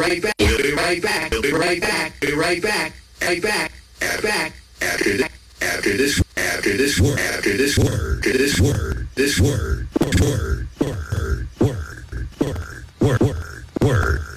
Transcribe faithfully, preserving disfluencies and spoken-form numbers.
right back. We'll be right back. We'll be right back. Be right back. Right back. Back. After this. After this. After this word. After this word. After this word. This word. Word. Word. Word. Word. Word. Word. Word.